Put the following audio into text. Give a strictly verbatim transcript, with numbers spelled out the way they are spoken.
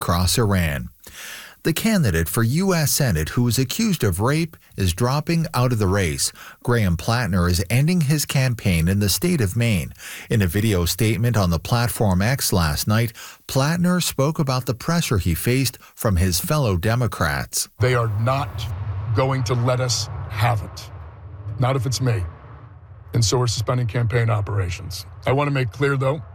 across Iran. The candidate for U S Senate who is accused of rape is dropping out of the race. Graham Plattner is ending his campaign in the state of Maine. In a video statement on the platform X last night, Plattner spoke about the pressure he faced from his fellow Democrats. They are not going to let us have it. Not if it's me. And so we're suspending campaign operations. I want to make clear, though,